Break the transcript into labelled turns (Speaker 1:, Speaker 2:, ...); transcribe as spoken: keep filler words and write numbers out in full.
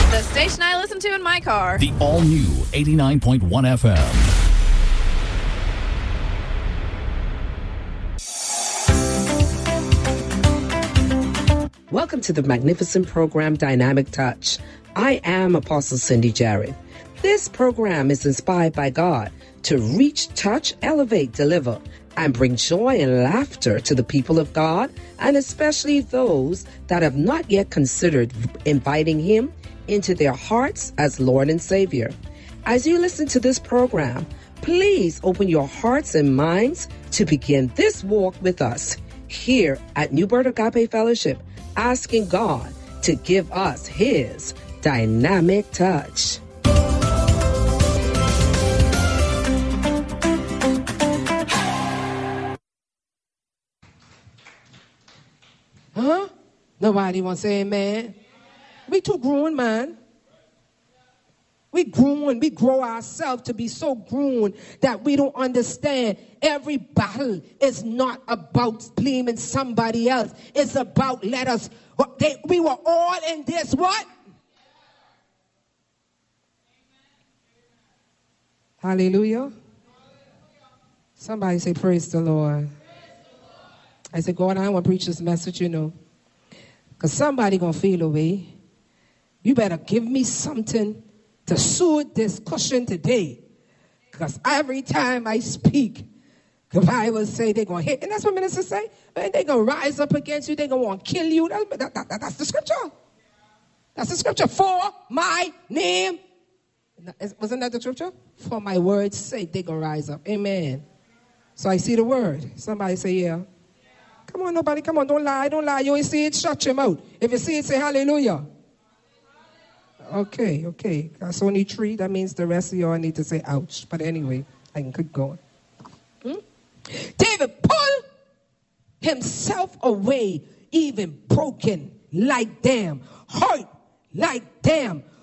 Speaker 1: The station I listen to in my car.
Speaker 2: The all-new eighty-nine point one F M.
Speaker 3: Welcome to the magnificent program Dynamic Touch. I am Apostle Cindy Jarrett. This program is inspired by God to reach, touch, elevate, deliver, and bring joy and laughter to the people of God, and especially those that have not yet considered inviting Him into their hearts as Lord and Savior. As you listen to this program, please open your hearts and minds to begin this walk with us here at New Birth Agape Fellowship, asking God to give us His dynamic touch. Huh? Nobody wants to say amen? We too grown, man. We grown, we grow ourselves to be so grown that we don't understand every battle is not about blaming somebody else. It's about let us, they, we were all in this, what? Hallelujah. Somebody say, praise the Lord. I said, God, I want to preach this message, you know. Because somebody going to feel away. You better give me something to soothe this cushion today. Because every time I speak, the Bible say they're going to hit. And that's what ministers say. They're going to rise up against you. They're going to want to kill you. That, that, that, that's the scripture. That's the scripture. For my name. Wasn't that the scripture? For my word's sake, they're going to rise up. Amen. So I see the word. Somebody say, yeah. Come on, nobody. Come on. Don't lie. Don't lie. You ain't see it, shut your mouth. If you see it, say hallelujah. Okay, okay. That's only three. That means the rest of y'all need to say ouch. But anyway, I can keep going. Hmm? David pulled himself away, even broken like damn, hurt like damn,